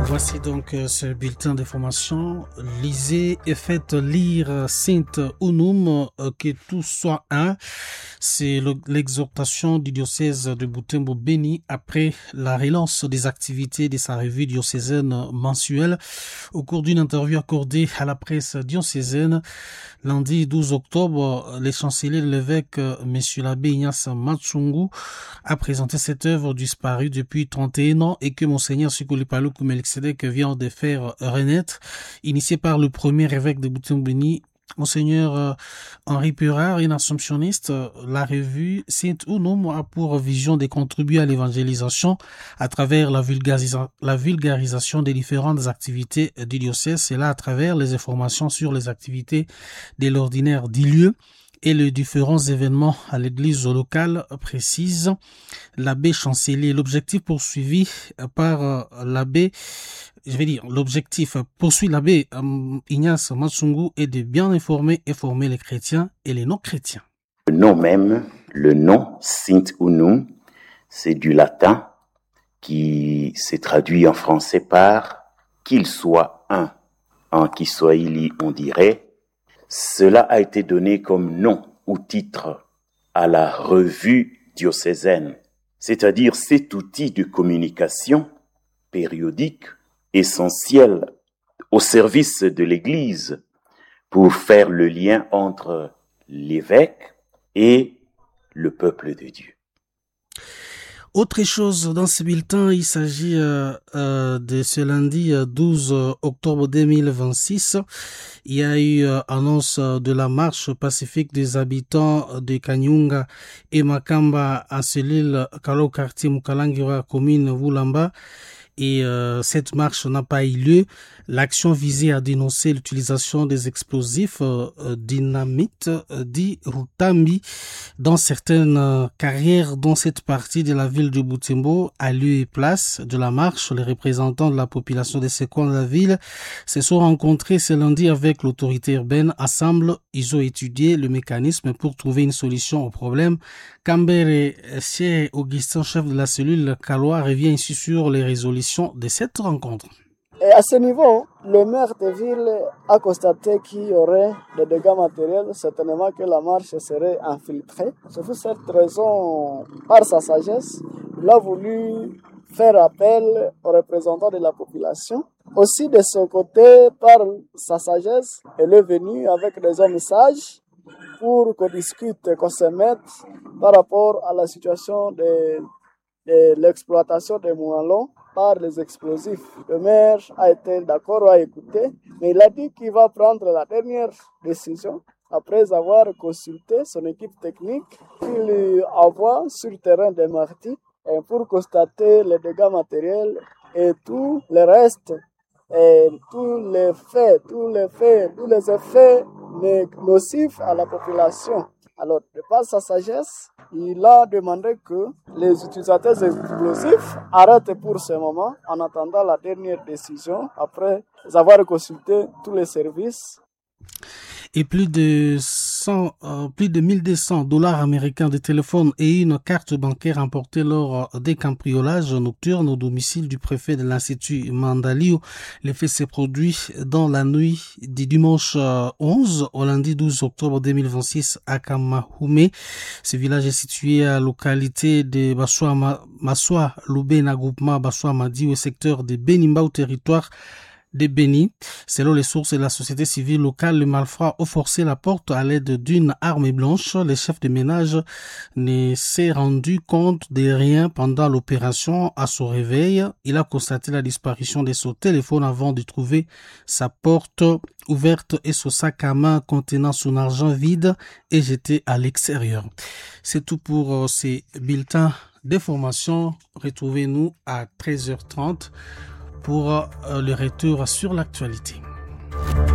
Voici donc ce bulletin d'information. Lisez et faites lire Saint Unum, que tout soit un. C'est l'exhortation du diocèse de Butembo Béni après la relance des activités de sa revue diocésaine mensuelle. Au cours d'une interview accordée à la presse diocésaine, lundi 12 octobre, le chancelier de l'évêque, M. l'abbé Ignace Matsungu, a présenté cette œuvre disparue depuis 31 ans et que Monseigneur Sikuli-Paluku Melchizedek vient de faire renaître. Initié par le premier évêque de Butembo-Béni, Monseigneur Henri Purard, un assomptionniste, la revue Saint Unum a pour vision de contribuer à l'évangélisation à travers la vulgarisation des différentes activités du diocèse, et là à travers les informations sur les activités de l'ordinaire du lieu et les différents événements à l'église locale, précise l'abbé chancelier. L'objectif poursuivi par l'abbé Ignace Matsungu est de bien informer et former les chrétiens et les non-chrétiens. Le nom même, le nom Saint Unum, c'est du latin qui s'est traduit en français par « qu'il soit un ». En Kiswahili, on dirait « cela a été donné comme nom ou titre à la revue diocésaine », c'est-à-dire cet outil de communication périodique essentiel au service de l'Église pour faire le lien entre l'évêque et le peuple de Dieu. Autre chose dans ce bulletin, il s'agit de ce lundi 12 octobre 2026. Il y a eu annonce de la marche pacifique des habitants de Kanyunga et Makamba à Selil, Kalo quartier Mukalangira, commune Wulamba. Et cette marche n'a pas eu lieu. L'action visait à dénoncer l'utilisation des explosifs dynamite dit Rutambi dans certaines carrières dans cette partie de la ville de Butembo. À lieu et place de la marche, les représentants de la population des secoins de la ville se sont rencontrés ce lundi avec l'autorité urbaine. Ensemble, ils ont étudié le mécanisme pour trouver une solution au problème. Cambere Sier Augustin, chef de la cellule Kaloa, revient ici sur les résolutions de cette rencontre. Et à ce niveau, le maire de ville a constaté qu'il y aurait des dégâts matériels, certainement que la marche serait infiltrée. C'est pour cette raison, par sa sagesse, il a voulu faire appel aux représentants de la population. Aussi, de son côté, par sa sagesse, elle est venue avec des hommes sages pour qu'on discute, qu'on se mette par rapport à la situation de l'exploitation des moellons par les explosifs. Le maire a été d'accord à écouter, mais il a dit qu'il va prendre la dernière décision après avoir consulté son équipe technique qu'il envoie sur le terrain des martyrs pour constater les dégâts matériels et tout le reste, et tous les effets nocifs à la population. Alors, de par sa sagesse, il a demandé que les utilisateurs explosifs arrêtent pour ce moment en attendant la dernière décision après avoir consulté tous les services. Et plus de 1200 dollars américains de téléphone et une carte bancaire emportées lors des cambriolages nocturnes au domicile du préfet de l'Institut Mandalio. Les faits s'est produit dans la nuit du dimanche 11 au lundi 12 octobre 2026 à Kamahume. Ce village est situé à la localité de Baswa Lubena groupement Baswa Madi au secteur de Benimba au territoire de Béni. Selon les sources de la société civile locale, le malfrat a forcé la porte à l'aide d'une arme blanche. Le chef de ménage ne s'est rendu compte de rien pendant l'opération. À son réveil, il a constaté la disparition de son téléphone avant de trouver sa porte ouverte et son sac à main contenant son argent vide et jeté à l'extérieur. C'est tout pour ces bulletins d'information. Retrouvez-nous à 13h30 pour le retour sur l'actualité.